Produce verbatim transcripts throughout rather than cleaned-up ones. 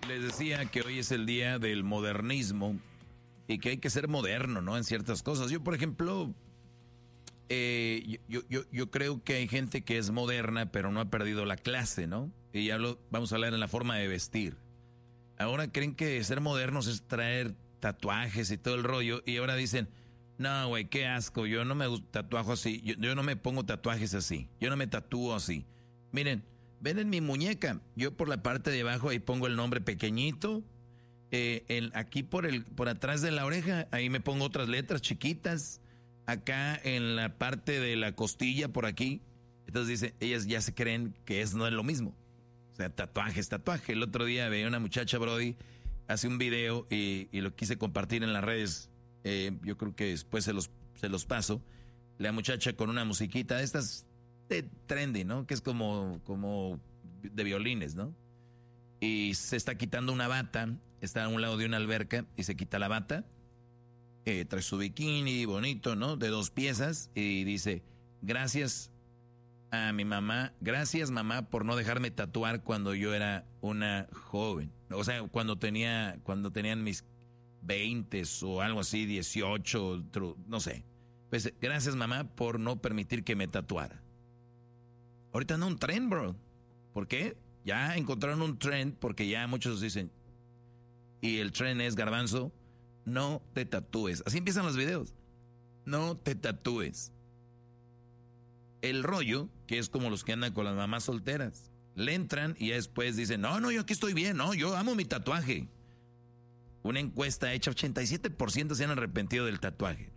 les decía que hoy es el día del modernismo y que hay que ser moderno, ¿no? En ciertas cosas. Yo, por ejemplo, eh, yo, yo, yo creo que hay gente que es moderna, pero no ha perdido la clase, ¿no? Y ya lo, vamos a hablar en la forma de vestir. Ahora creen que ser modernos es traer tatuajes y todo el rollo, y ahora dicen, no, güey, qué asco, yo no me tatuajo así, yo, yo no me pongo tatuajes así, yo no me tatúo así. Miren, ven en mi muñeca, yo por la parte de abajo ahí pongo el nombre pequeñito, eh, el, aquí por, el, por atrás de la oreja, ahí me pongo otras letras chiquitas, acá en la parte de la costilla por aquí. Entonces dice, ellas ya se creen que es, no es lo mismo. O sea, tatuajes, tatuaje. El otro día veía una muchacha, Brody, hace un video y, y lo quise compartir en las redes. Eh, yo creo que después se los, se los paso. La muchacha con una musiquita de estas de trendy, ¿no? Que es como, como de violines, ¿no? Y se está quitando una bata, está a un lado de una alberca y se quita la bata. Eh, trae su bikini bonito, ¿no? De dos piezas y dice, gracias a mi mamá, gracias mamá por no dejarme tatuar cuando yo era una joven. O sea, cuando tenía, cuando tenían mis veintes o algo así, dieciocho, no sé. Pues gracias mamá por no permitir que me tatuara. Ahorita anda un trend, bro. ¿Por qué? Ya encontraron un trend porque ya muchos dicen, y el trend es, Garbanzo, no te tatúes. Así empiezan los videos. No te tatúes. El rollo, que es como los que andan con las mamás solteras, le entran y ya después dicen, no, no, yo aquí estoy bien, no, yo amo mi tatuaje. Una encuesta hecha, ochenta y siete por ciento se han arrepentido del tatuaje.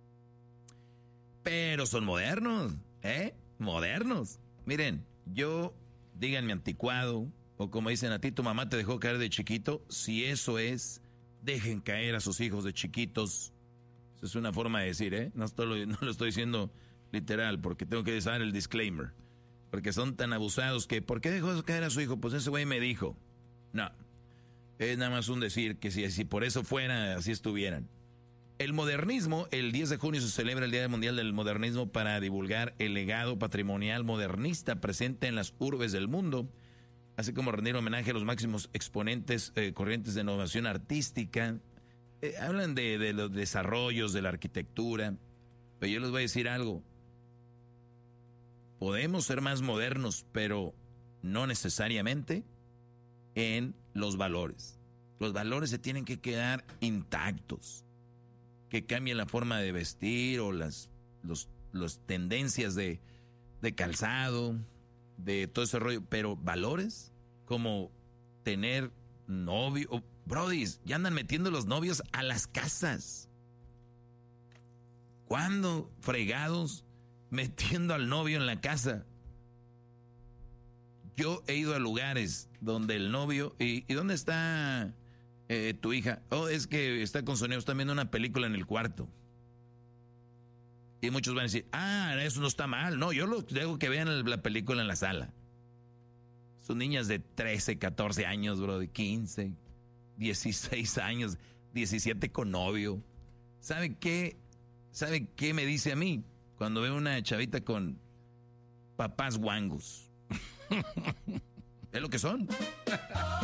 Pero son modernos, ¿eh? Modernos. Miren, yo, díganme anticuado, o como dicen a ti, tu mamá te dejó caer de chiquito. Si eso es, dejen caer a sus hijos de chiquitos. Eso es una forma de decir, ¿eh? No, estoy, no lo estoy diciendo literal, porque tengo que dar el disclaimer. Porque son tan abusados que, ¿por qué dejó caer a su hijo? Pues ese güey me dijo. No, es nada más un decir, que si, si por eso fuera, así estuvieran. El modernismo, el diez de junio se celebra el Día Mundial del Modernismo para divulgar el legado patrimonial modernista presente en las urbes del mundo, así como rendir homenaje a los máximos exponentes eh, corrientes de innovación artística. Eh, hablan de, de los desarrollos de la arquitectura, pero yo les voy a decir algo. Podemos ser más modernos, pero no necesariamente en los valores. Los valores se tienen que quedar intactos. Que cambien la forma de vestir o las los, los tendencias de, de calzado, de todo ese rollo. Pero valores como tener novio. Oh, brodis, ya andan metiendo los novios a las casas. ¿Cuándo fregados metiendo al novio en la casa? Yo he ido a lugares donde el novio... ¿Y, y dónde está eh, tu hija? Oh, es que está con su novio, están viendo una película en el cuarto. Y muchos van a decir, ah, eso no está mal. No, yo lo dejo que vean la película en la sala. Son niñas de trece, catorce años, bro, de quince, dieciséis años, diecisiete con novio. ¿Saben qué? ¿Saben qué me dice a mí? Cuando veo una chavita con papás guangos. Es lo que son.